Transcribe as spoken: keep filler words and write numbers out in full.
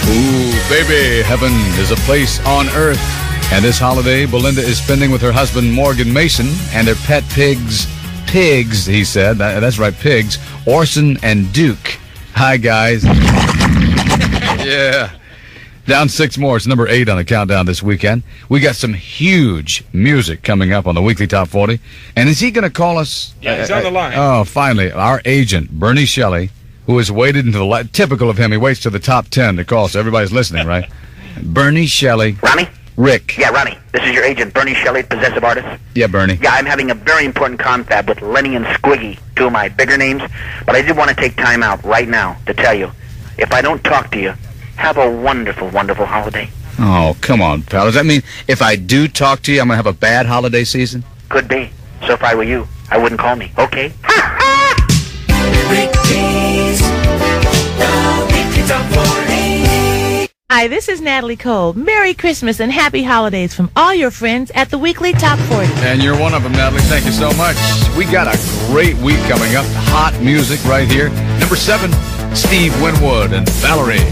Ooh, baby, heaven is a place on earth. And this holiday, Belinda is spending with her husband, Morgan Mason, and their pet pigs. Pigs, he said. That, that's right, pigs. Orson and Duke. Hi, guys. Yeah. Down six more. It's number eight on the countdown this weekend. We got some huge music coming up on the Weekly Top forty. And is he going to call us? Yeah, he's on the line. Oh, finally. Our agent, Bernie Shelley, who has waited until the la- typical of him, he waits to the top ten to call, so everybody's listening, right? Bernie Shelley. Ronnie? Rick. Yeah, Ronnie. This is your agent, Bernie Shelley, Possessive Artist. Yeah, Bernie. Yeah, I'm having a very important confab with Lenny and Squiggy, two of my bigger names. But I did want to take time out right now to tell you, if I don't talk to you, have a wonderful, wonderful holiday. Oh, come on, pal. Does that mean if I do talk to you, I'm going to have a bad holiday season? Could be. So if I were you, I wouldn't call me, okay? Hi, this is Natalie Cole. Merry Christmas and Happy Holidays from all your friends at the Weekly Top forty. And you're one of them, Natalie. Thank you so much. We got a great week coming up. Hot music right here. Number seven, Steve Winwood and Valerie.